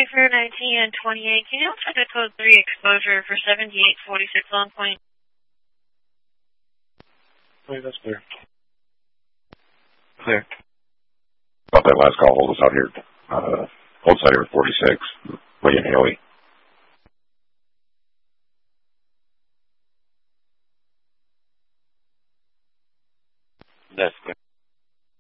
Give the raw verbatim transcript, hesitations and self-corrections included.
for nineteen and twenty-eight. Can you also the code three exposure for seventy-eight forty-six Long Point? Wait, that's clear. Clear. About that last call, hold us out here. Uh, hold us out here at forty-six. William Haley. That's clear.